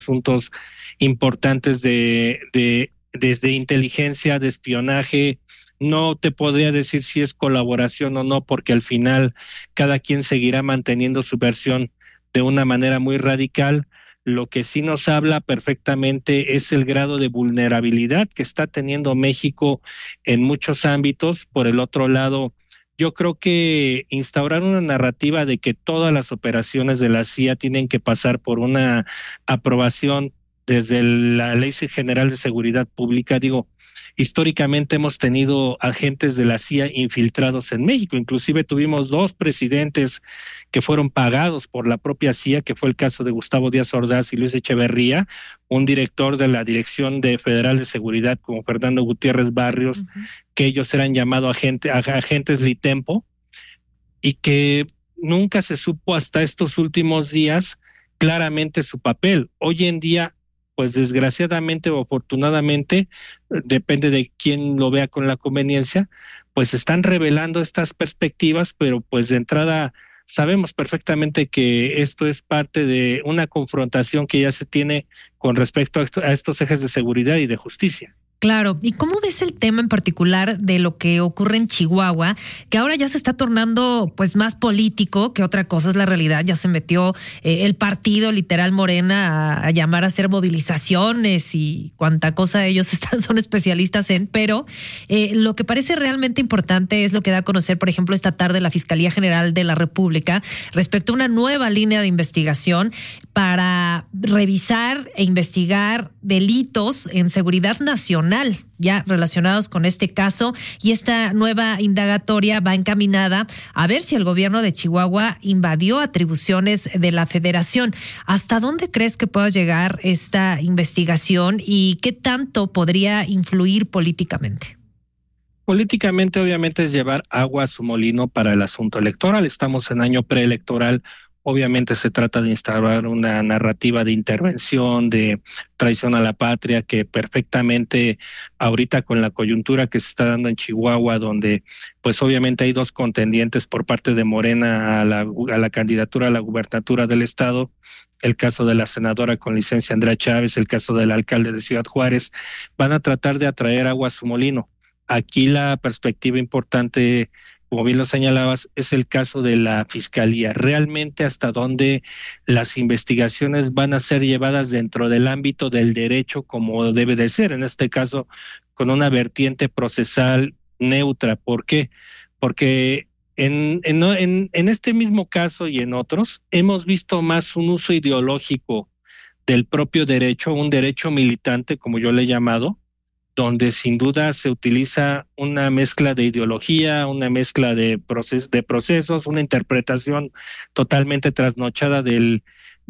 asuntos importantes desde inteligencia, de espionaje. No te podría decir si es colaboración o no, porque al final cada quien seguirá manteniendo su versión de una manera muy radical. Lo que sí nos habla perfectamente es el grado de vulnerabilidad que está teniendo México en muchos ámbitos. Por el otro lado, yo creo que instaurar una narrativa de que todas las operaciones de la CIA tienen que pasar por una aprobación desde la Ley General de Seguridad Pública, digo, históricamente hemos tenido agentes de la CIA infiltrados en México, inclusive tuvimos dos presidentes que fueron pagados por la propia CIA, que fue el caso de Gustavo Díaz Ordaz y Luis Echeverría, un director de la Dirección Federal de Seguridad como Fernando Gutiérrez Barrios, que ellos eran llamados agentes Litempo, y que nunca se supo hasta estos últimos días claramente su papel. Hoy en día, pues desgraciadamente o afortunadamente, depende de quién lo vea con la conveniencia, pues están revelando estas perspectivas, pero pues de entrada sabemos perfectamente que esto es parte de una confrontación que ya se tiene con respecto a estos ejes de seguridad y de justicia. Claro. ¿Y cómo ves el tema en particular de lo que ocurre en Chihuahua, que ahora ya se está tornando pues más político que otra cosa? Es la realidad. Ya se metió el partido literal Morena a llamar a hacer movilizaciones y cuánta cosa ellos son especialistas en, pero lo que parece realmente importante es lo que da a conocer, por ejemplo, esta tarde la Fiscalía General de la República respecto a una nueva línea de investigación para revisar e investigar delitos en seguridad nacional ya relacionados con este caso, y esta nueva indagatoria va encaminada a ver si el gobierno de Chihuahua invadió atribuciones de la Federación. ¿Hasta dónde crees que pueda llegar esta investigación y qué tanto podría influir políticamente? Políticamente, obviamente, es llevar agua a su molino para el asunto electoral. Estamos en año preelectoral. Obviamente se trata de instaurar una narrativa de intervención, de traición a la patria, que perfectamente ahorita con la coyuntura que se está dando en Chihuahua, donde pues obviamente hay dos contendientes por parte de Morena a la candidatura a la gubernatura del estado, el caso de la senadora con licencia Andrea Chávez, el caso del alcalde de Ciudad Juárez, van a tratar de atraer agua a su molino. Aquí la perspectiva importante, como bien lo señalabas, es el caso de la Fiscalía. Realmente hasta dónde las investigaciones van a ser llevadas dentro del ámbito del derecho como debe de ser, en este caso con una vertiente procesal neutra. ¿Por qué? Porque en este mismo caso y en otros hemos visto más un uso ideológico del propio derecho, un derecho militante, como yo le he llamado, donde sin duda se utiliza una mezcla de ideología, una mezcla de procesos, una interpretación totalmente trasnochada del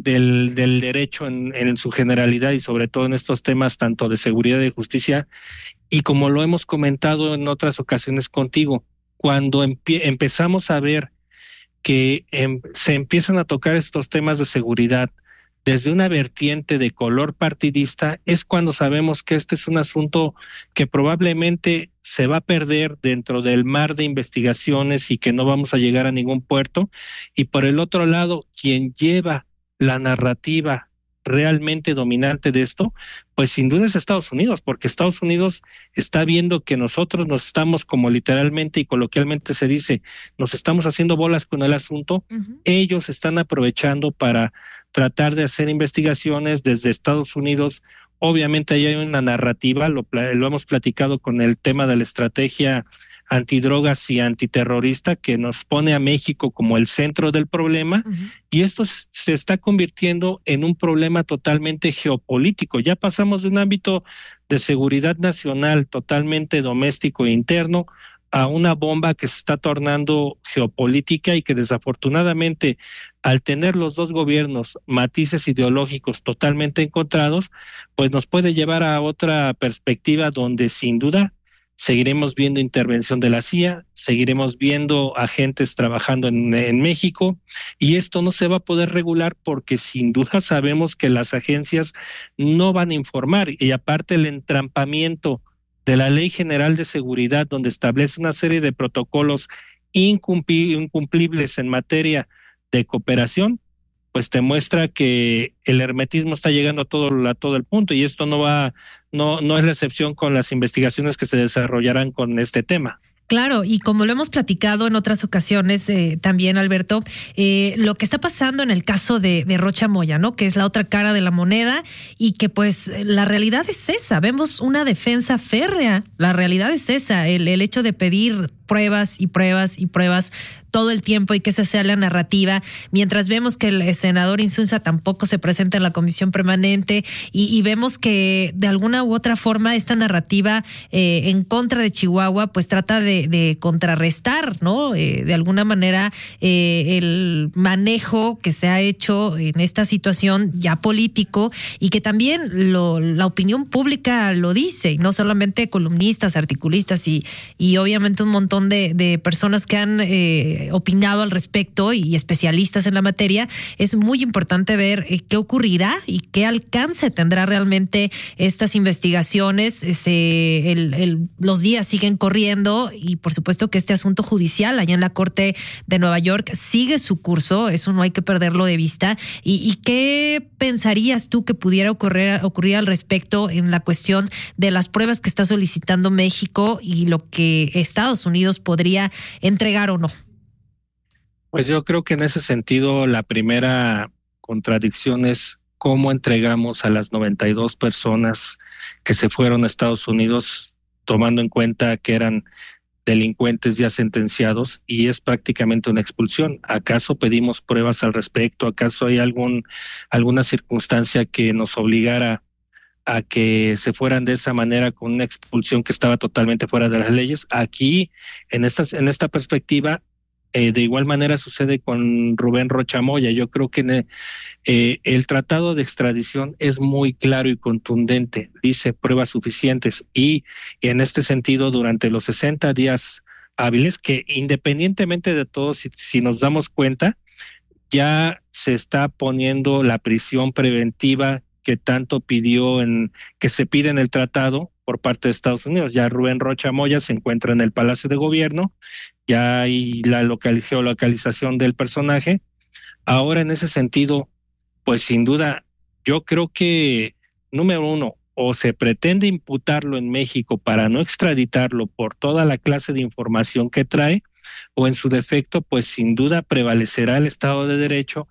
derecho en su generalidad y sobre todo en estos temas tanto de seguridad y de justicia. Y como lo hemos comentado en otras ocasiones contigo, cuando empezamos a ver que se empiezan a tocar estos temas de seguridad desde una vertiente de color partidista, es cuando sabemos que este es un asunto que probablemente se va a perder dentro del mar de investigaciones y que no vamos a llegar a ningún puerto. Y por el otro lado, quien lleva la narrativa realmente dominante de esto, pues sin duda es Estados Unidos, porque Estados Unidos está viendo que nosotros nos estamos, como literalmente y coloquialmente se dice, nos estamos haciendo bolas con el asunto. Ellos están aprovechando para tratar de hacer investigaciones desde Estados Unidos. Obviamente ahí hay una narrativa, lo hemos platicado con el tema de la estrategia antidrogas y antiterrorista que nos pone a México como el centro del problema, y esto se está convirtiendo en un problema totalmente geopolítico. Ya pasamos de un ámbito de seguridad nacional totalmente doméstico e interno a una bomba que se está tornando geopolítica y que desafortunadamente, al tener los dos gobiernos matices ideológicos totalmente encontrados, pues nos puede llevar a otra perspectiva donde sin duda seguiremos viendo intervención de la CIA, seguiremos viendo agentes trabajando en México, y esto no se va a poder regular porque sin duda sabemos que las agencias no van a informar, y aparte el entrampamiento de la Ley General de Seguridad, donde establece una serie de protocolos incumplibles en materia de cooperación, pues te muestra que el hermetismo está llegando a todo el punto, y esto no es la excepción con las investigaciones que se desarrollarán con este tema. Claro, y como lo hemos platicado en otras ocasiones también, Alberto, lo que está pasando en el caso de Rocha Moya, ¿no? Que es la otra cara de la moneda y que pues la realidad es esa, vemos una defensa férrea, la realidad es esa, el hecho de pedir pruebas y pruebas y pruebas todo el tiempo y que esa sea la narrativa, mientras vemos que el senador Insunza tampoco se presenta en la comisión permanente y vemos que de alguna u otra forma esta narrativa en contra de Chihuahua pues trata de contrarrestar, ¿no? De alguna manera el manejo que se ha hecho en esta situación ya político y que también la opinión pública lo dice, y no solamente columnistas, articulistas y obviamente un montón de personas que han opinado al respecto y especialistas en la materia. Es muy importante ver qué ocurrirá y qué alcance tendrá realmente estas investigaciones. Los días siguen corriendo y por supuesto que este asunto judicial allá en la Corte de Nueva York sigue su curso, eso no hay que perderlo de vista. ¿Y qué pensarías tú que pudiera ocurrir al respecto en la cuestión de las pruebas que está solicitando México y lo que Estados Unidos podría entregar o no? Pues yo creo que en ese sentido la primera contradicción es cómo entregamos a las 92 personas que se fueron a Estados Unidos, tomando en cuenta que eran delincuentes ya sentenciados, y es prácticamente una expulsión. ¿Acaso pedimos pruebas al respecto? ¿Acaso hay alguna circunstancia que nos obligara a que se fueran de esa manera con una expulsión que estaba totalmente fuera de las leyes? Aquí, en esta perspectiva, de igual manera sucede con Rubén Rocha Moya. Yo creo que el tratado de extradición es muy claro y contundente, dice pruebas suficientes, y en este sentido durante los 60 días hábiles, que independientemente de todo, si nos damos cuenta, ya se está poniendo la prisión preventiva que tanto que se pide en el tratado por parte de Estados Unidos. Ya Rubén Rocha Moya se encuentra en el Palacio de Gobierno, ya hay la geolocalización del personaje. Ahora, en ese sentido, pues sin duda, yo creo que, número uno, o se pretende imputarlo en México para no extraditarlo por toda la clase de información que trae, o en su defecto, pues sin duda prevalecerá el Estado de Derecho.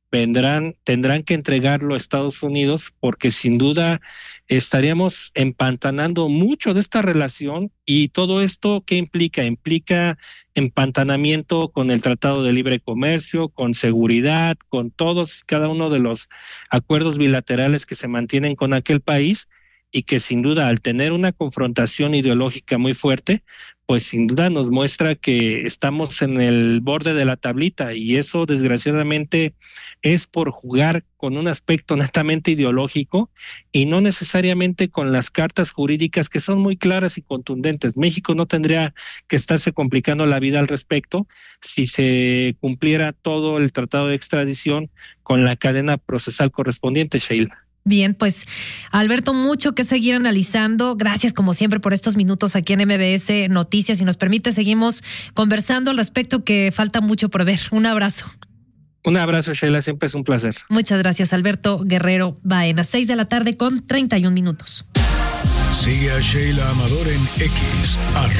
Tendrán que entregarlo a Estados Unidos, porque sin duda estaríamos empantanando mucho de esta relación. Y todo esto, ¿qué implica? Implica empantanamiento con el Tratado de Libre Comercio, con seguridad, con cada uno de los acuerdos bilaterales que se mantienen con aquel país, y que sin duda, al tener una confrontación ideológica muy fuerte, pues sin duda nos muestra que estamos en el borde de la tablita, y eso desgraciadamente es por jugar con un aspecto netamente ideológico y no necesariamente con las cartas jurídicas, que son muy claras y contundentes. México no tendría que estarse complicando la vida al respecto si se cumpliera todo el tratado de extradición con la cadena procesal correspondiente, Sheila. Bien, pues Alberto, mucho que seguir analizando. Gracias como siempre por estos minutos aquí en MBS Noticias. Si nos permite, seguimos conversando al respecto, que falta mucho por ver. Un abrazo. Un abrazo, Sheila, siempre es un placer. Muchas gracias, Alberto Guerrero Baena. 6:00 con 31 minutos. Sigue a Sheila Amador en X,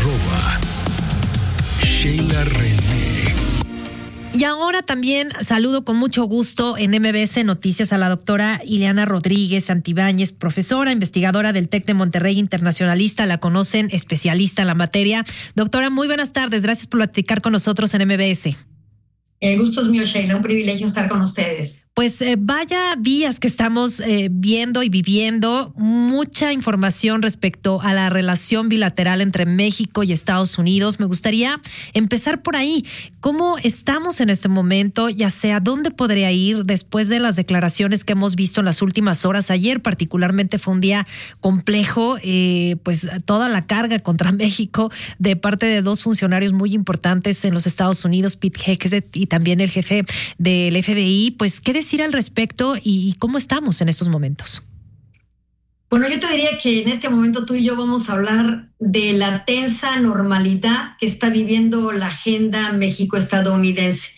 @Sheila René. Y ahora también saludo con mucho gusto en MBS Noticias a la doctora Ileana Rodríguez Santibáñez, profesora, investigadora del TEC de Monterrey, internacionalista, la conocen, especialista en la materia. Doctora, muy buenas tardes, gracias por platicar con nosotros en MBS. El gusto es mío, Sheila, un privilegio estar con ustedes. Pues vaya días que estamos viendo y viviendo, mucha información respecto a la relación bilateral entre México y Estados Unidos. Me gustaría empezar por ahí. ¿Cómo estamos en este momento? Ya sea, ¿dónde podría ir después de las declaraciones que hemos visto en las últimas horas? Ayer particularmente fue un día complejo, pues toda la carga contra México de parte de dos funcionarios muy importantes en los Estados Unidos, Pete Hegseth y también el jefe del FBI. Pues, ¿qué decir al respecto y cómo estamos en estos momentos? Bueno, yo te diría que en este momento tú y yo vamos a hablar de la tensa normalidad que está viviendo la agenda México-estadounidense.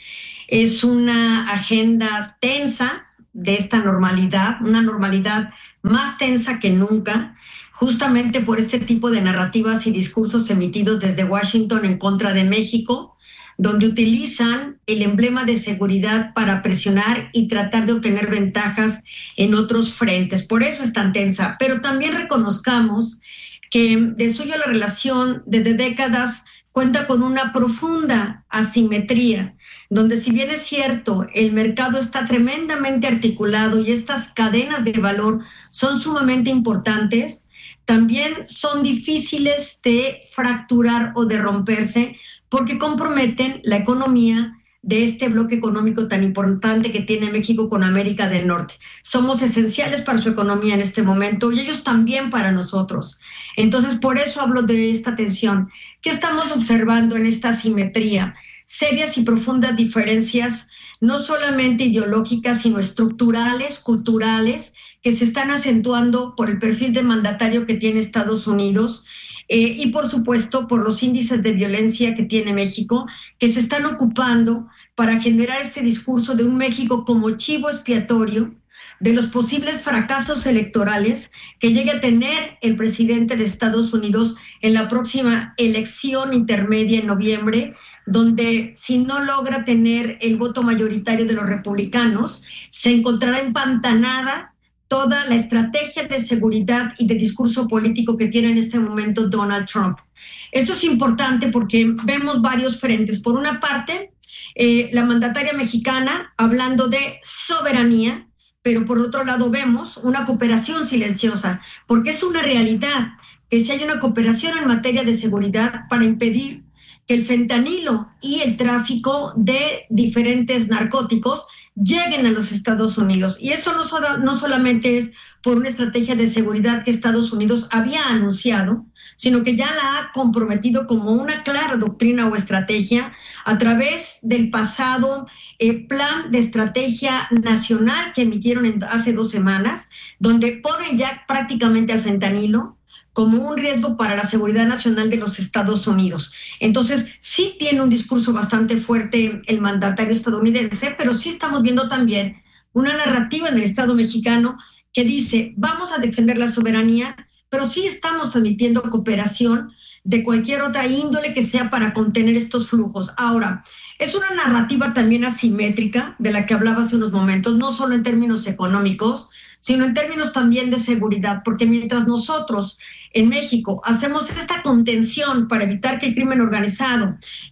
Es una agenda tensa de esta normalidad, una normalidad más tensa que nunca, justamente por este tipo de narrativas y discursos emitidos desde Washington en contra de México, donde utilizan el emblema de seguridad para presionar y tratar de obtener ventajas en otros frentes. Por eso es tan tensa. Pero también reconozcamos que de suyo la relación desde décadas cuenta con una profunda asimetría, donde si bien es cierto, el mercado está tremendamente articulado y estas cadenas de valor son sumamente importantes, también son difíciles de fracturar o de romperse porque comprometen la economía de este bloque económico tan importante que tiene México con América del Norte. Somos esenciales para su economía en este momento y ellos también para nosotros. Entonces, por eso hablo de esta tensión. ¿Qué estamos observando en esta asimetría? Serias y profundas diferencias, no solamente ideológicas, sino estructurales, culturales, que se están acentuando por el perfil de mandatario que tiene Estados Unidos, y por supuesto por los índices de violencia que tiene México, que se están ocupando para generar este discurso de un México como chivo expiatorio de los posibles fracasos electorales que llegue a tener el presidente de Estados Unidos en la próxima elección intermedia en noviembre, donde si no logra tener el voto mayoritario de los republicanos, se encontrará empantanada toda la estrategia de seguridad y de discurso político que tiene en este momento Donald Trump. Esto es importante porque vemos varios frentes. Por una parte, la mandataria mexicana hablando de soberanía, pero por otro lado vemos una cooperación silenciosa, porque es una realidad que si hay una cooperación en materia de seguridad para impedir que el fentanilo y el tráfico de diferentes narcóticos lleguen a los Estados Unidos. Y eso no solamente es por una estrategia de seguridad que Estados Unidos había anunciado, sino que ya la ha comprometido como una clara doctrina o estrategia a través del pasado plan de estrategia nacional que emitieron hace 2 semanas, donde ponen ya prácticamente al fentanilo como un riesgo para la seguridad nacional de los Estados Unidos. Entonces, sí tiene un discurso bastante fuerte el mandatario estadounidense, pero sí estamos viendo también una narrativa en el Estado mexicano que dice, vamos a defender la soberanía, pero sí estamos admitiendo cooperación de cualquier otra índole que sea para contener estos flujos. Ahora, es una narrativa también asimétrica de la que hablaba hace unos momentos, no solo en términos económicos, sino en términos también de seguridad, porque mientras nosotros en México hacemos esta contención para evitar que el crimen organizado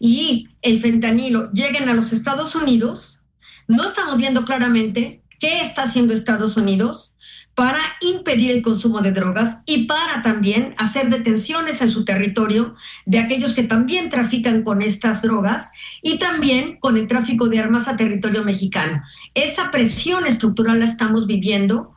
y el fentanilo lleguen a los Estados Unidos, no estamos viendo claramente qué está haciendo Estados Unidos para impedir el consumo de drogas y para también hacer detenciones en su territorio de aquellos que también trafican con estas drogas y también con el tráfico de armas a territorio mexicano. Esa presión estructural la estamos viviendo.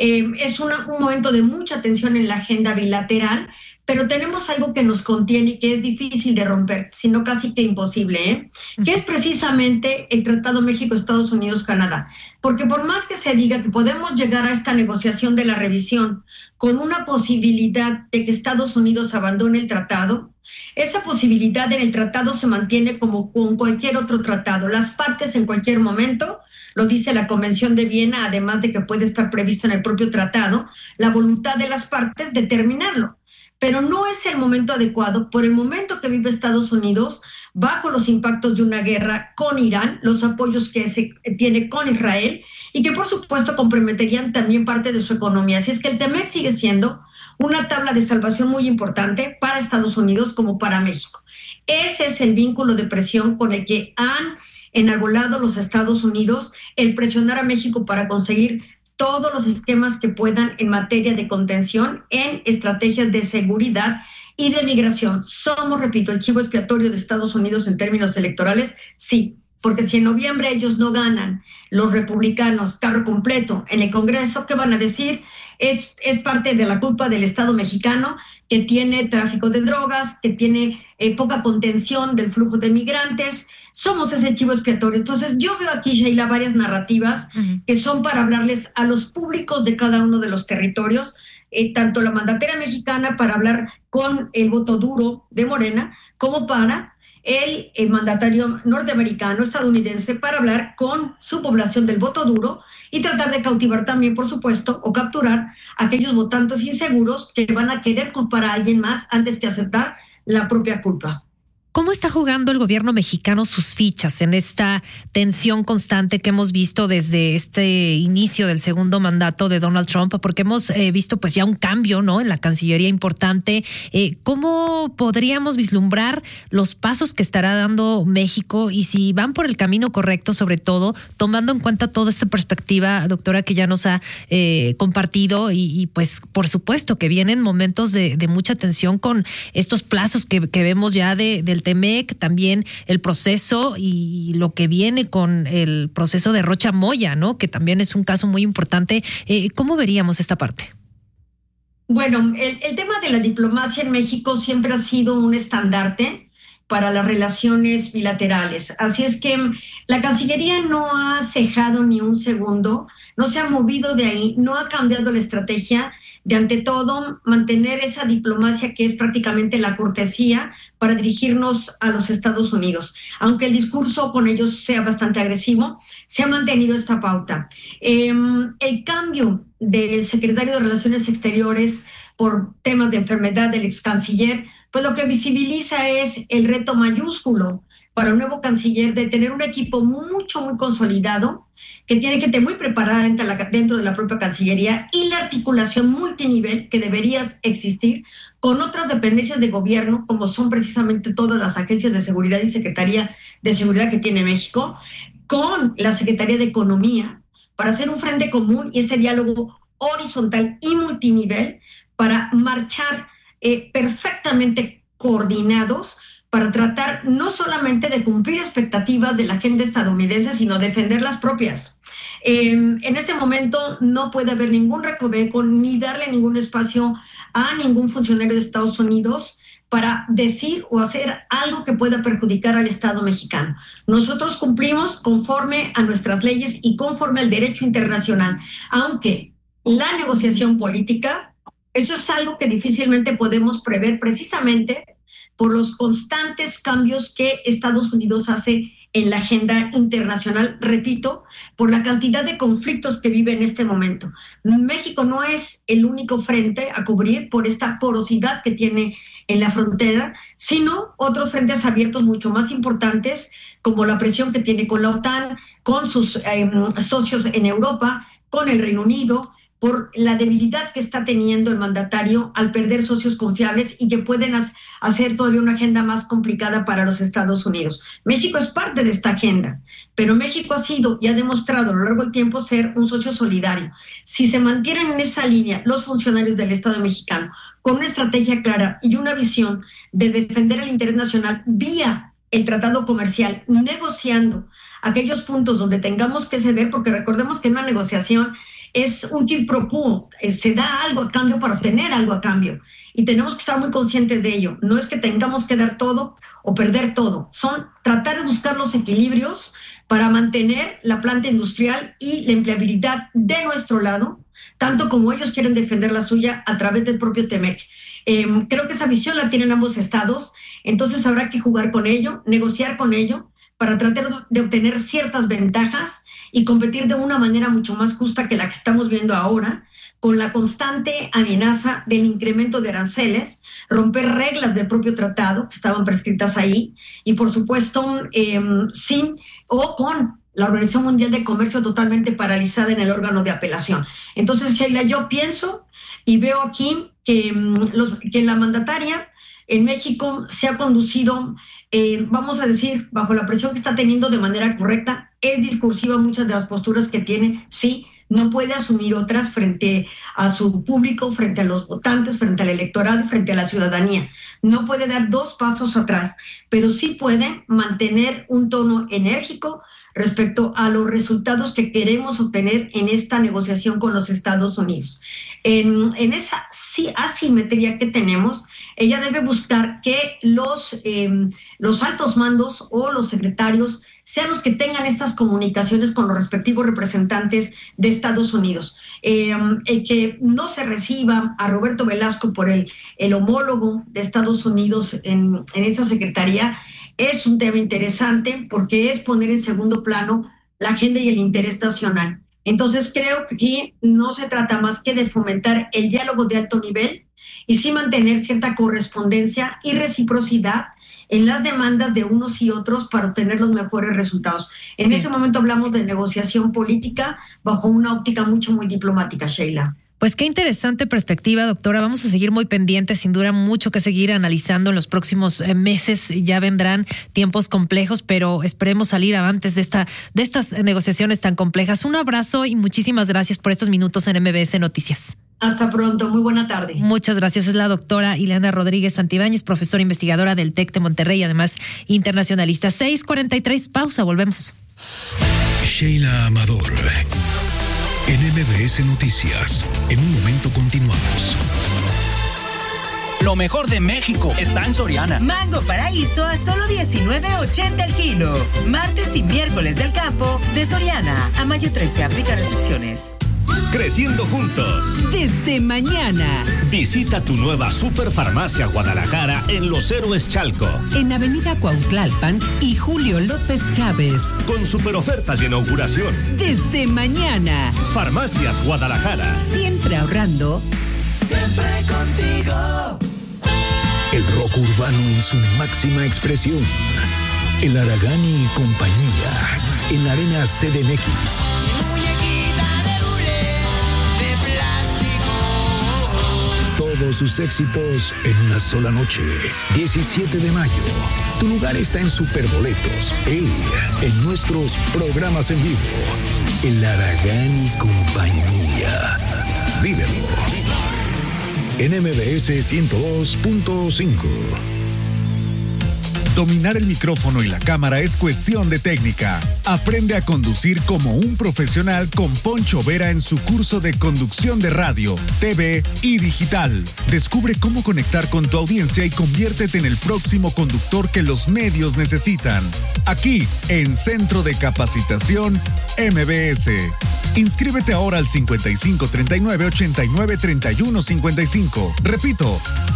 Es un momento de mucha tensión en la agenda bilateral, pero tenemos algo que nos contiene y que es difícil de romper, sino casi que imposible, que es precisamente el Tratado México-Estados Unidos-Canadá. Porque por más que se diga que podemos llegar a esta negociación de la revisión con una posibilidad de que Estados Unidos abandone el tratado, esa posibilidad en el tratado se mantiene como con cualquier otro tratado. Las partes en cualquier momento, lo dice la Convención de Viena, además de que puede estar previsto en el propio tratado, la voluntad de las partes de terminarlo. Pero no es el momento adecuado por el momento que vive Estados Unidos bajo los impactos de una guerra con Irán, los apoyos que se tiene con Israel y que por supuesto comprometerían también parte de su economía. Así es que el TEMEC sigue siendo una tabla de salvación muy importante para Estados Unidos como para México. Ese es el vínculo de presión con el que han enarbolado los Estados Unidos, el presionar a México para conseguir todos los esquemas que puedan en materia de contención en estrategias de seguridad y de migración. Somos, repito, el chivo expiatorio de Estados Unidos en términos electorales, sí, porque si en noviembre ellos no ganan, los republicanos, carro completo en el Congreso, ¿qué van a decir? Es parte de la culpa del Estado mexicano, que tiene tráfico de drogas, que tiene poca contención del flujo de migrantes. Somos ese chivo expiatorio. Entonces yo veo aquí, Sheila, varias narrativas que son para hablarles a los públicos de cada uno de los territorios, tanto la mandataria mexicana para hablar con el voto duro de Morena, como para el mandatario norteamericano, estadounidense, para hablar con su población del voto duro y tratar de cautivar también, por supuesto, o capturar a aquellos votantes inseguros que van a querer culpar a alguien más antes que aceptar la propia culpa. ¿Cómo está jugando el gobierno mexicano sus fichas en esta tensión constante que hemos visto desde este inicio del segundo mandato de Donald Trump? Porque hemos visto pues ya un cambio, ¿no?, en la Cancillería importante. ¿Cómo podríamos vislumbrar los pasos que estará dando México y si van por el camino correcto, sobre todo tomando en cuenta toda esta perspectiva, doctora, que ya nos ha compartido y pues por supuesto que vienen momentos de mucha tensión con estos plazos que vemos ya del TEMEC, también el proceso y lo que viene con el proceso de Rocha Moya, ¿no?, que también es un caso muy importante. ¿Cómo veríamos esta parte? Bueno, el tema de la diplomacia en México siempre ha sido un estandarte para las relaciones bilaterales. Así es que la Cancillería no ha cejado ni un segundo, no se ha movido de ahí, no ha cambiado la estrategia de, ante todo, mantener esa diplomacia que es prácticamente la cortesía para dirigirnos a los Estados Unidos. Aunque el discurso con ellos sea bastante agresivo, se ha mantenido esta pauta. El cambio del secretario de Relaciones Exteriores por temas de enfermedad del ex canciller, pues lo que visibiliza es el reto mayúsculo para un nuevo canciller de tener un equipo muy consolidado, que tiene que estar muy preparada dentro de la propia Cancillería, y la articulación multinivel que debería existir con otras dependencias de gobierno, como son precisamente todas las agencias de seguridad y Secretaría de Seguridad que tiene México, con la Secretaría de Economía, para hacer un frente común y este diálogo horizontal y multinivel para marchar perfectamente coordinados para tratar no solamente de cumplir expectativas de la agenda estadounidense, sino defender las propias. En este momento no puede haber ningún recoveco ni darle ningún espacio a ningún funcionario de Estados Unidos para decir o hacer algo que pueda perjudicar al Estado mexicano. Nosotros cumplimos conforme a nuestras leyes y conforme al derecho internacional, aunque la negociación política, eso es algo que difícilmente podemos prever precisamente por los constantes cambios que Estados Unidos hace en la agenda internacional, repito, por la cantidad de conflictos que vive en este momento. México no es el único frente a cubrir por esta porosidad que tiene en la frontera, sino otros frentes abiertos mucho más importantes, como la presión que tiene con la OTAN, con sus socios en Europa, con el Reino Unido, por la debilidad que está teniendo el mandatario al perder socios confiables y que pueden hacer todavía una agenda más complicada para los Estados Unidos. México es parte de esta agenda, pero México ha sido y ha demostrado a lo largo del tiempo ser un socio solidario. Si se mantienen en esa línea los funcionarios del Estado mexicano con una estrategia clara y una visión de defender el interés nacional vía el tratado comercial, negociando aquellos puntos donde tengamos que ceder, porque recordemos que en una negociación es un quid pro quo, se da algo a cambio para obtener algo a cambio y tenemos que estar muy conscientes de ello. No es que tengamos que dar todo o perder todo, son tratar de buscar los equilibrios para mantener la planta industrial y la empleabilidad de nuestro lado, tanto como ellos quieren defender la suya a través del propio TEMEC. Creo que esa visión la tienen ambos estados, entonces habrá que jugar con ello, negociar con ello, para tratar de obtener ciertas ventajas y competir de una manera mucho más justa que la que estamos viendo ahora, con la constante amenaza del incremento de aranceles, romper reglas del propio tratado que estaban prescritas ahí, y por supuesto con la Organización Mundial de Comercio totalmente paralizada en el órgano de apelación. Entonces, Sheila, yo pienso y veo aquí que la mandataria en México se ha conducido, vamos a decir, bajo la presión que está teniendo de manera correcta. Es discursiva muchas de las posturas que tiene, sí, no puede asumir otras frente a su público, frente a los votantes, frente al electorado, frente a la ciudadanía. No puede dar dos pasos atrás, pero sí puede mantener un tono enérgico respecto a los resultados que queremos obtener en esta negociación con los Estados Unidos. En esa asimetría que tenemos, ella debe buscar que los altos mandos o los secretarios sean los que tengan estas comunicaciones con los respectivos representantes de Estados Unidos. El que no se reciba a Roberto Velasco por el homólogo de Estados Unidos en esa secretaría es un tema interesante porque es poner en segundo plano la agenda y el interés nacional. Entonces creo que aquí no se trata más que de fomentar el diálogo de alto nivel y sí mantener cierta correspondencia y reciprocidad en las demandas de unos y otros para obtener los mejores resultados. En ese momento hablamos de negociación política bajo una óptica muy diplomática, Sheila. Pues qué interesante perspectiva, doctora. Vamos a seguir muy pendientes, sin duda mucho que seguir analizando en los próximos meses. Ya vendrán tiempos complejos, pero esperemos salir avantes de estas negociaciones tan complejas. Un abrazo y muchísimas gracias por estos minutos en MBS Noticias. Hasta pronto, muy buena tarde. Muchas gracias. Es la doctora Ileana Rodríguez Santibáñez, profesora investigadora del TEC de Monterrey, además internacionalista. 6:43, pausa, volvemos. Sheila Amador, en MBS Noticias. En un momento continuamos. Lo mejor de México está en Soriana. Mango Paraíso a solo $19.80 el kilo. Martes y miércoles del campo de Soriana. A mayo 13 aplica restricciones. Creciendo juntos. Desde mañana. Visita tu nueva Superfarmacia Guadalajara en Los Héroes Chalco. En Avenida Cuautlalpan y Julio López Chávez. Con super ofertas de inauguración. Desde mañana. Farmacias Guadalajara. Siempre ahorrando. Siempre contigo. El rock urbano en su máxima expresión. El Aragani y compañía. En la Arena CDMX. Todos sus éxitos en una sola noche. 17 de mayo. Tu lugar está en Superboletos. En nuestros programas en vivo. El Aragán y compañía. Vívelo. En MBS 102.5. Dominar el micrófono y la cámara es cuestión de técnica. Aprende a conducir como un profesional con Poncho Vera en su curso de conducción de radio, TV y digital. Descubre cómo conectar con tu audiencia y conviértete en el próximo conductor que los medios necesitan. Aquí, en Centro de Capacitación MBS. Inscríbete ahora al 5539-893155. Repito,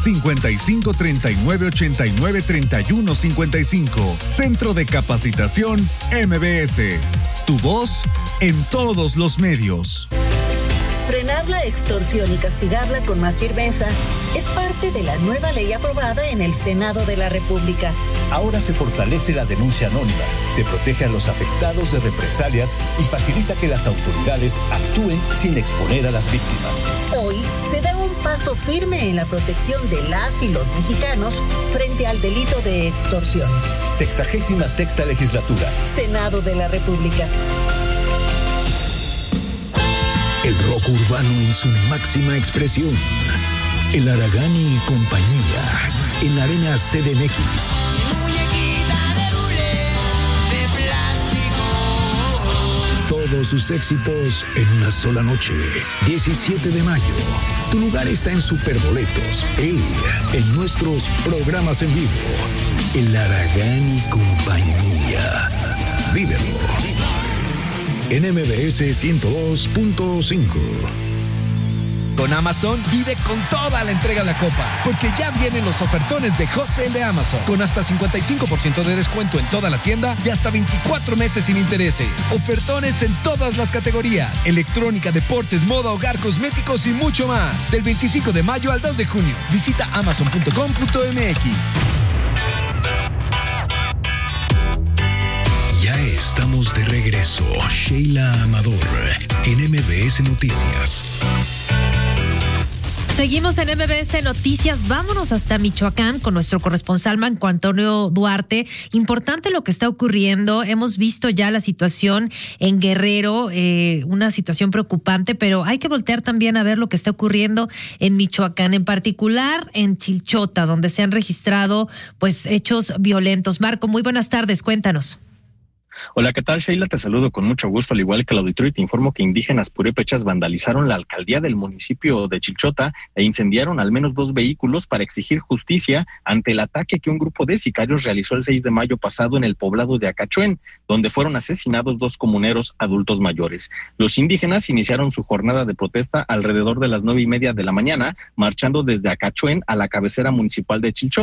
5539-893155. Centro de Capacitación MBS. Tu voz en todos los medios. Frenar la extorsión y castigarla con más firmeza es parte de la nueva ley aprobada en el Senado de la República. Ahora se fortalece la denuncia anónima, se protege a los afectados de represalias y facilita que las autoridades actúen sin exponer a las víctimas. Hoy se da un paso firme en la protección de las y los mexicanos frente al delito de extorsión. 66ª Legislatura. Senado de la República. El rock urbano en su máxima expresión. El Aragani y compañía. En la Arena CDMX. Todos sus éxitos en una sola noche. 17 de mayo. Tu lugar está en Superboletos. En nuestros programas en vivo. El Aragán y compañía. Vívelo. En MBS 102.5. Con Amazon vive con toda la entrega de la copa, porque ya vienen los ofertones de Hot Sale de Amazon, con hasta 55% de descuento en toda la tienda y hasta 24 meses sin intereses. Ofertones en todas las categorías: electrónica, deportes, moda, hogar, cosméticos y mucho más. Del 25 de mayo al 2 de junio. Visita amazon.com.mx. Ya estamos de regreso. Sheila Amador en MBS Noticias. Seguimos en MBS Noticias. Vámonos hasta Michoacán con nuestro corresponsal Marco Antonio Duarte. Importante lo que está ocurriendo. Hemos visto ya la situación en Guerrero, una situación preocupante, pero hay que voltear también a ver lo que está ocurriendo en Michoacán, en particular en Chilchota, donde se han registrado pues hechos violentos. Marco, muy buenas tardes, cuéntanos. Hola, ¿qué tal, Sheila? Te saludo con mucho gusto, al igual que el auditorio, y te informo que indígenas purépechas vandalizaron la alcaldía del municipio de Chilchota e incendiaron al menos 2 vehículos para exigir justicia ante el ataque que un grupo de sicarios realizó el 6 de mayo pasado en el poblado de Acachuén, donde fueron asesinados 2 comuneros adultos mayores. Los indígenas iniciaron su jornada de protesta alrededor de las 9:30 de la mañana, marchando desde Acachuén a la cabecera municipal de Chilchota.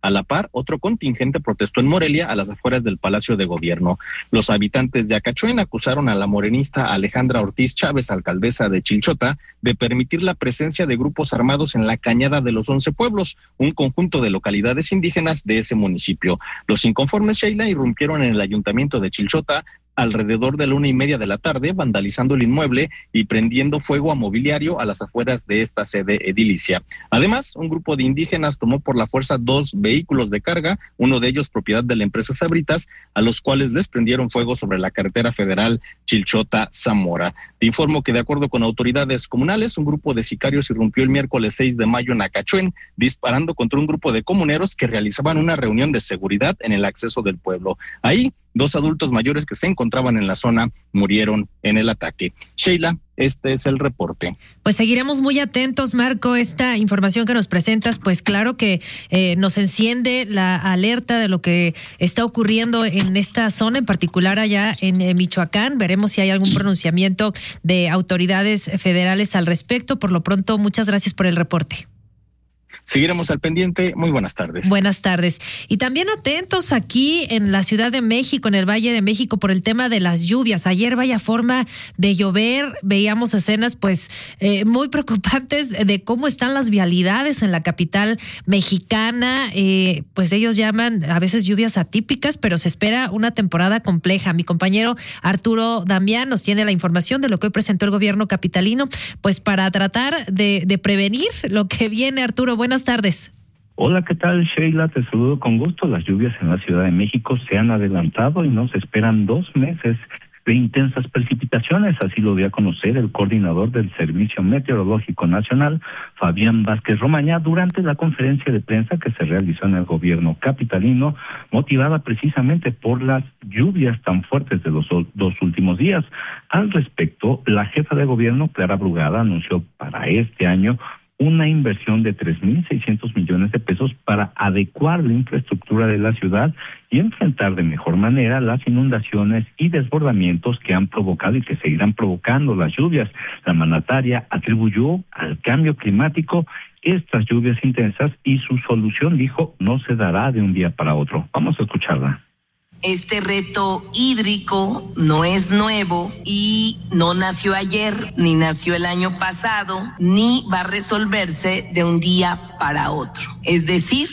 A la par, otro contingente protestó en Morelia, a las afueras del Palacio de Gobierno. Los habitantes de Acachuén acusaron a la morenista Alejandra Ortiz Chávez, alcaldesa de Chilchota, de permitir la presencia de grupos armados en la Cañada de los 11 Pueblos, un conjunto de localidades indígenas de ese municipio. Los inconformes, Sheila, irrumpieron en el ayuntamiento de Chilchota alrededor de la 1:30 de la tarde, vandalizando el inmueble y prendiendo fuego a mobiliario a las afueras de esta sede edilicia. Además, un grupo de indígenas tomó por la fuerza 2 vehículos de carga, uno de ellos propiedad de la empresa Sabritas, a los cuales les prendieron fuego sobre la carretera federal Chilchota-Zamora. Te informo que de acuerdo con autoridades comunales, un grupo de sicarios irrumpió el miércoles 6 de mayo en Acachuén, disparando contra un grupo de comuneros que realizaban una reunión de seguridad en el acceso del pueblo. Ahí, 2 adultos mayores que se encontraban en la zona murieron en el ataque. Sheila, este es el reporte. Pues seguiremos muy atentos, Marco, esta información que nos presentas, pues claro que nos enciende la alerta de lo que está ocurriendo en esta zona, en particular allá en Michoacán. Veremos si hay algún pronunciamiento de autoridades federales al respecto. Por lo pronto, muchas gracias por el reporte. Seguiremos al pendiente. Muy buenas tardes. Buenas tardes. Y también atentos aquí en la Ciudad de México, en el Valle de México, por el tema de las lluvias. Ayer vaya forma de llover. Veíamos escenas pues muy preocupantes de cómo están las vialidades en la capital mexicana. Pues ellos llaman a veces lluvias atípicas, pero se espera una temporada compleja. Mi compañero Arturo Damián nos tiene la información de lo que hoy presentó el gobierno capitalino, pues para tratar de prevenir lo que viene. Arturo, buenas tardes. Hola, ¿qué tal, Sheila? Te saludo con gusto. Las lluvias en la Ciudad de México se han adelantado y nos esperan 2 meses de intensas precipitaciones. Así lo dio a conocer el coordinador del Servicio Meteorológico Nacional, Fabián Vázquez Romaña, durante la conferencia de prensa que se realizó en el gobierno capitalino, motivada precisamente por las lluvias tan fuertes de los 2 últimos días. Al respecto, la jefa de gobierno, Clara Brugada, anunció para este año una inversión de 3,600 millones de pesos para adecuar la infraestructura de la ciudad y enfrentar de mejor manera las inundaciones y desbordamientos que han provocado y que seguirán provocando las lluvias. La mandataria atribuyó al cambio climático estas lluvias intensas y su solución, dijo, no se dará de un día para otro. Vamos a escucharla. Este reto hídrico no es nuevo y no nació ayer, ni nació el año pasado, ni va a resolverse de un día para otro. Es decir,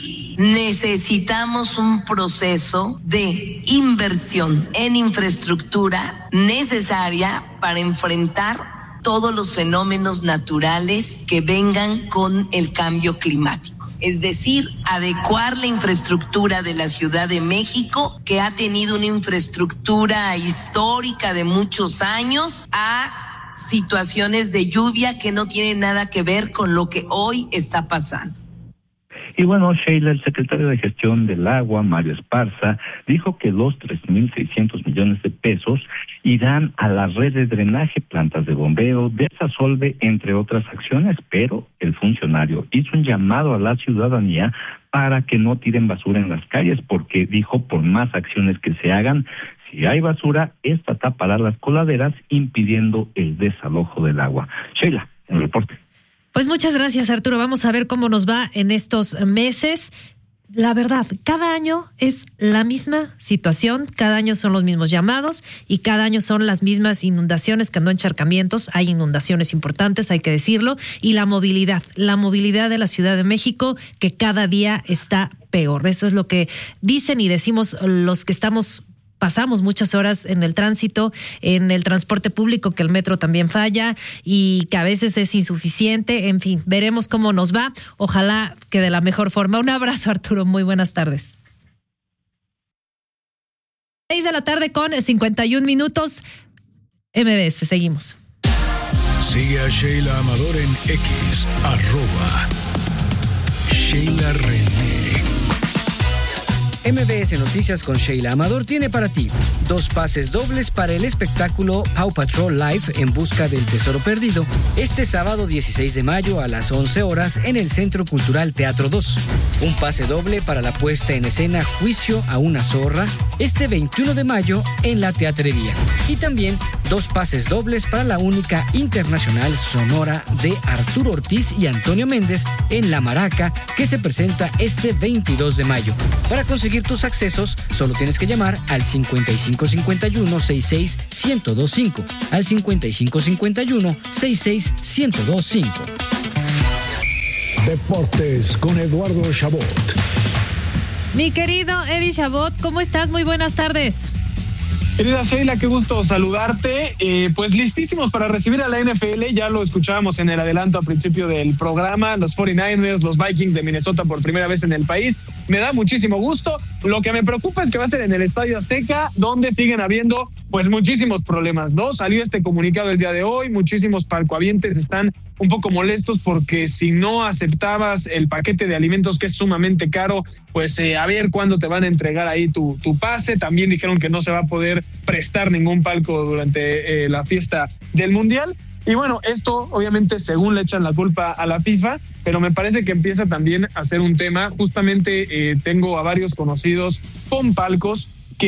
necesitamos un proceso de inversión en infraestructura necesaria para enfrentar todos los fenómenos naturales que vengan con el cambio climático. Es decir, adecuar la infraestructura de la Ciudad de México, que ha tenido una infraestructura histórica de muchos años, a situaciones de lluvia que no tienen nada que ver con lo que hoy está pasando. Y bueno, Sheila, el secretario de Gestión del Agua, Mario Esparza, dijo que los 3,600 millones de pesos irán a la red de drenaje, plantas de bombeo, desasolve, entre otras acciones, pero el funcionario hizo un llamado a la ciudadanía para que no tiren basura en las calles, porque dijo, por más acciones que se hagan, si hay basura, esta tapará las coladeras, impidiendo el desalojo del agua. Sheila, el reporte. Pues muchas gracias, Arturo. Vamos a ver cómo nos va en estos meses. La verdad, cada año es la misma situación, cada año son los mismos llamados y cada año son las mismas inundaciones, que no encharcamientos, hay inundaciones importantes, hay que decirlo, y la movilidad de la Ciudad de México, que cada día está peor. Eso es lo que dicen y decimos los que pasamos muchas horas en el tránsito, en el transporte público, que el metro también falla y que a veces es insuficiente. En fin, veremos cómo nos va. Ojalá que de la mejor forma. Un abrazo, Arturo. Muy buenas tardes. 6:51 p.m. MBS, seguimos. Sigue a Sheila Amador en X, @Sheila René. MBS Noticias con Sheila Amador tiene para ti 2 pases dobles para el espectáculo Paw Patrol Live en busca del tesoro perdido este sábado 16 de mayo a las 11 horas en el Centro Cultural Teatro 2. Un pase doble para la puesta en escena Juicio a una zorra este 21 de mayo en la Teatrería. Y también 2 pases dobles para la única internacional sonora de Arturo Ortiz y Antonio Méndez en La Maraca que se presenta este 22 de mayo. Para conseguir tus accesos, solo tienes que llamar al 5551-66-1025, al 5551-66-1025. Deportes con Eduardo Chabot. Mi querido Eddie Chabot, ¿cómo estás? Muy buenas tardes. Querida Sheila, qué gusto saludarte. Pues listísimos para recibir a la NFL. Ya lo escuchábamos en el adelanto al principio del programa. Los 49ers, los Vikings de Minnesota por primera vez en el país. Me da muchísimo gusto. Lo que me preocupa es que va a ser en el Estadio Azteca, donde siguen habiendo pues muchísimos problemas, ¿no? Salió este comunicado el día de hoy. Muchísimos palcohabientes están un poco molestos porque si no aceptabas el paquete de alimentos, que es sumamente caro, pues a ver cuándo te van a entregar ahí tu pase. También dijeron que no se va a poder prestar ningún palco durante la fiesta del Mundial. Y bueno, esto obviamente según le echan la culpa a la FIFA, pero me parece que empieza también a ser un tema. Justamente tengo a varios conocidos con palcos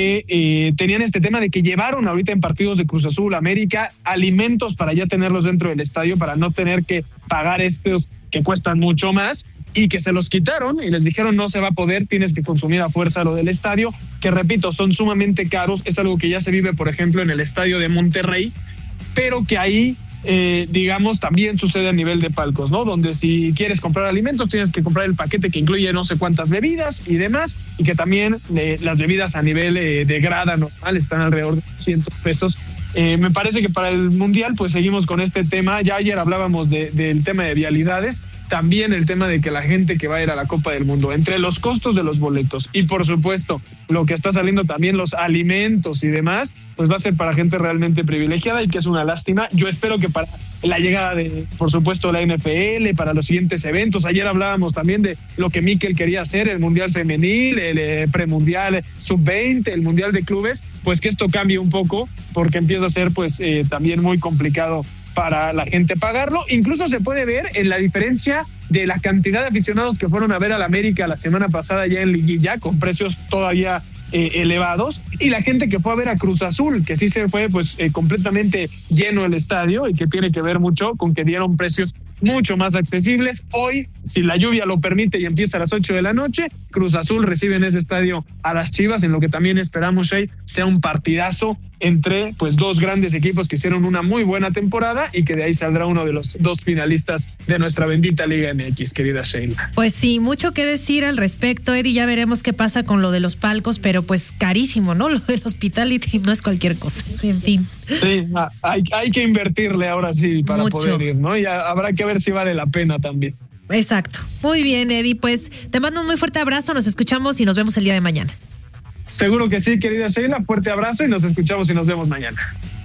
que tenían este tema de que llevaron ahorita en partidos de Cruz Azul, América, alimentos para ya tenerlos dentro del estadio, para no tener que pagar estos que cuestan mucho más, y que se los quitaron y les dijeron no se va a poder, tienes que consumir a fuerza lo del estadio, que repito, son sumamente caros. Es algo que ya se vive, por ejemplo, en el estadio de Monterrey, pero que ahí digamos, también sucede a nivel de palcos, ¿no? Donde si quieres comprar alimentos, tienes que comprar el paquete que incluye no sé cuántas bebidas y demás, y que también las bebidas a nivel de grada normal están alrededor de 200 pesos. Me parece que para el Mundial, pues seguimos con este tema. Ya ayer hablábamos del tema de vialidades, también el tema de que la gente que va a ir a la Copa del Mundo, entre los costos de los boletos y por supuesto lo que está saliendo también, los alimentos y demás, pues va a ser para gente realmente privilegiada y que es una lástima. Yo espero que para la llegada de, por supuesto, la NFL, para los siguientes eventos, ayer hablábamos también de lo que Mikel quería hacer, el Mundial Femenil, el Premundial Sub-20, el Mundial de Clubes, pues que esto cambie un poco, porque empieza a ser pues también muy complicado para la gente pagarlo. Incluso se puede ver en la diferencia de la cantidad de aficionados que fueron a ver al América la semana pasada ya en liguilla, con precios todavía elevados, y la gente que fue a ver a Cruz Azul, que sí se fue pues completamente lleno el estadio, y que tiene que ver mucho con que dieron precios mucho más accesibles. Hoy, si la lluvia lo permite y empieza a las 8 de la noche, Cruz Azul recibe en ese estadio a las Chivas, en lo que también esperamos, Shey, sea un partidazo entre pues dos grandes equipos que hicieron una muy buena temporada y que de ahí saldrá uno de los dos finalistas de nuestra bendita Liga MX, querida Sheila. Pues sí, mucho que decir al respecto, Eddie. Ya veremos qué pasa con lo de los palcos, pero pues carísimo, ¿no? Lo del hospitality no es cualquier cosa. En fin. Sí, hay que invertirle ahora sí para mucho poder ir, ¿no? Y habrá que ver si vale la pena también. Exacto. Muy bien, Eddie. Pues te mando un muy fuerte abrazo. Nos escuchamos y nos vemos el día de mañana. Seguro que sí, querida Sheila. Fuerte abrazo y nos escuchamos y nos vemos mañana.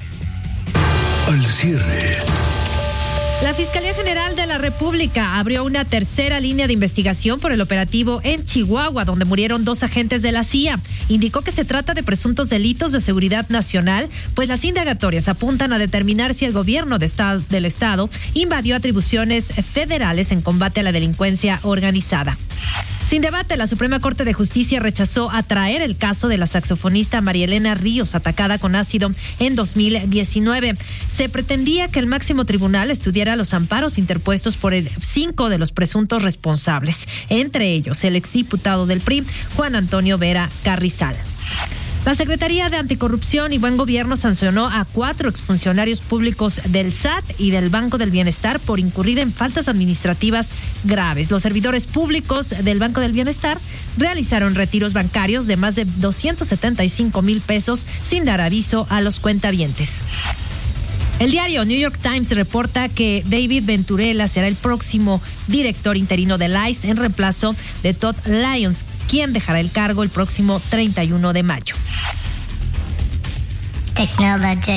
Al cierre. La Fiscalía General de la República abrió una tercera línea de investigación por el operativo en Chihuahua, donde murieron 2 agentes de la CIA. Indicó que se trata de presuntos delitos de seguridad nacional, pues las indagatorias apuntan a determinar si el gobierno del Estado invadió atribuciones federales en combate a la delincuencia organizada. Sin debate, la Suprema Corte de Justicia rechazó atraer el caso de la saxofonista María Elena Ríos, atacada con ácido en 2019. Se pretendía que el máximo tribunal estudiara los amparos interpuestos por 5 de los presuntos responsables, entre ellos el exdiputado del PRI, Juan Antonio Vera Carrizal. La Secretaría de Anticorrupción y Buen Gobierno sancionó a 4 exfuncionarios públicos del SAT y del Banco del Bienestar por incurrir en faltas administrativas graves. Los servidores públicos del Banco del Bienestar realizaron retiros bancarios de más de 275,000 pesos sin dar aviso a los cuentavientes. El diario New York Times reporta que David Venturella será el próximo director interino del ICE en reemplazo de Todd Lyons, quien dejará el cargo el próximo 31 de mayo.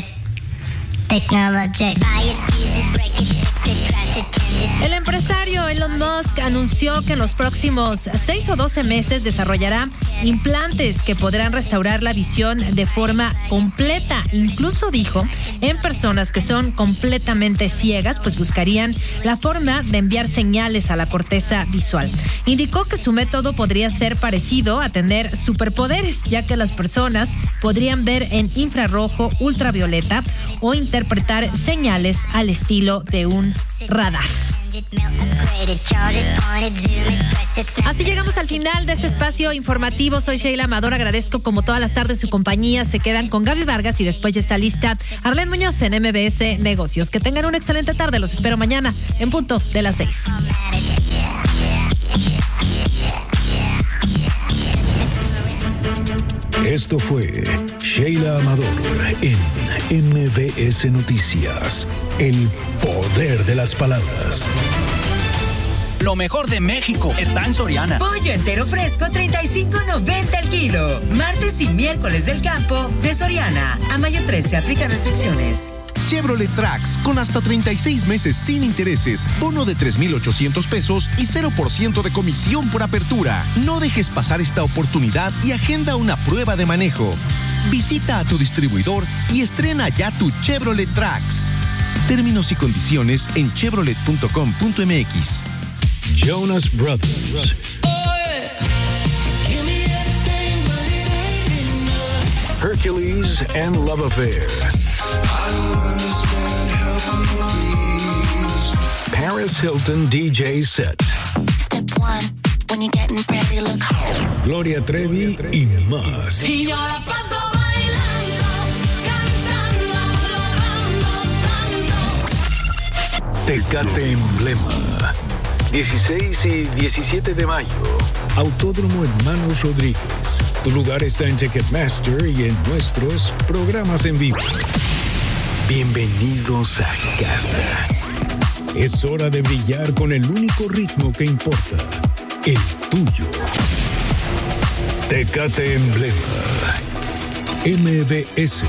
El empresario Elon Musk anunció que en los próximos 6 o 12 meses desarrollará implantes que podrán restaurar la visión de forma completa. Incluso dijo, en personas que son completamente ciegas, pues buscarían la forma de enviar señales a la corteza visual. Indicó que su método podría ser parecido a tener superpoderes, ya que las personas podrían ver en infrarrojo, ultravioleta o interpretar señales al estilo de un radar. Así llegamos al final de este espacio informativo. Soy Sheila Amador, agradezco como todas las tardes su compañía. Se quedan con Gaby Vargas y después ya está lista Arlene Muñoz en MBS Negocios. Que tengan una excelente tarde, los espero mañana en punto de las 6. Esto fue Sheila Amador en MBS Noticias. El poder de las palabras. Lo mejor de México está en Soriana. Pollo entero fresco, $35.90 el kilo. Martes y miércoles del campo de Soriana. A mayo 13, aplica restricciones. Chevrolet Trax con hasta 36 meses sin intereses, bono de 3,800 pesos y 0% de comisión por apertura. No dejes pasar esta oportunidad y agenda una prueba de manejo. Visita a tu distribuidor y estrena ya tu Chevrolet Trax. Términos y condiciones en chevrolet.com.mx. Jonas Brothers. Hercules and Love Affair. Paris Hilton DJ set. Gloria Trevi y más. Y yo la paso bailando, cantando, logrando tanto. Tecate Emblema. 16 y 17 de mayo. Autódromo Hermanos Rodríguez. Tu lugar está en Ticketmaster y en nuestros programas en vivo. Bienvenidos a casa. Es hora de brillar con el único ritmo que importa, el tuyo. Tecate Emblema. MBS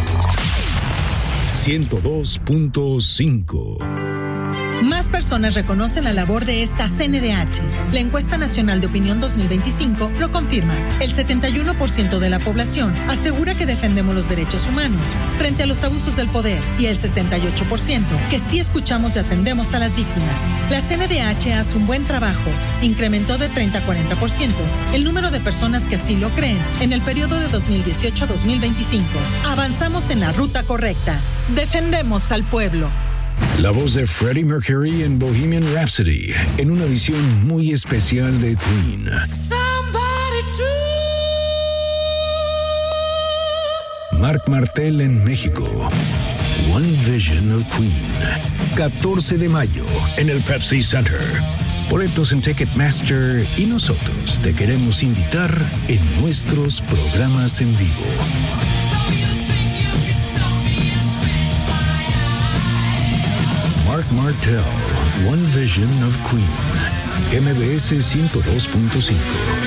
102.5. Más personas reconocen la labor de esta CNDH. La encuesta nacional de opinión 2025 lo confirma. El 71% de la población asegura que defendemos los derechos humanos frente a los abusos del poder y el 68% que sí escuchamos y atendemos a las víctimas. La CNDH hace un buen trabajo. Incrementó de 30 a 40% el número de personas que así lo creen en el periodo de 2018 a 2025. Avanzamos en la ruta correcta. Defendemos al pueblo. La voz de Freddie Mercury en Bohemian Rhapsody, en una edición muy especial de Queen. Marc Martel en México. One Vision of Queen. 14 de mayo en el Pepsi Center. Boletos en Ticketmaster y nosotros te queremos invitar en nuestros programas en vivo. Marc Martel, One Vision of Queen, MBS 102.5.